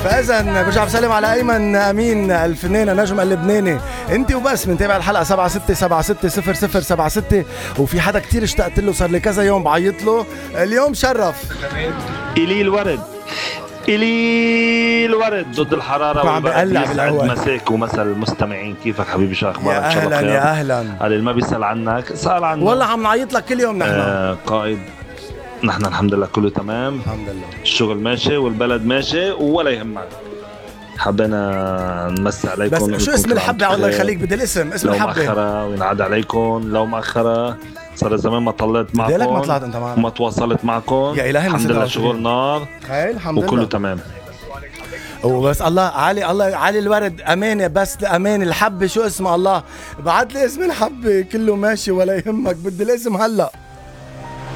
فاذا برجع بسلم على ايمن امين الفنان نجم اللبناني. انت وبس بنتابع الحلقه 7676 وفي حدا كتير اشتقت له، صار لي كذا يوم بعيط له، اليوم شرف إلي الورد ضد الحرارة عم بقلع بالأول. مساك ومساء المستمعين، كيفك حبيبي؟ شو أخبارك؟ يا أهلا يا أهلا. قال اللي ما بيسأل عنك سأل عنك والله عم نعيط لك كل يوم نحن. قائد، نحن الحمد لله كله تمام، الحمد لله الشغل ماشي والبلد ماشي ولا يهمك. حبينا نمسي عليكم. بس شو اسم الحبة؟ الله يخليك بدي الاسم، اسم لو الحبة. لو مأخرة وينعاد عليكم، لو مأخرة صار زمان ما طلعت معكم، بدي لك ما طلعت انت معنا وما تواصلت معكم. يا إلهي الحمد لله شغل نار الحمد لله وكله تمام. وبس الله علي الورد أمانة، بس لأمان الحبة شو اسمه؟ الله بعت لي اسم الحبة كله ماشي ولا يهمك، بدي الاسم هلأ.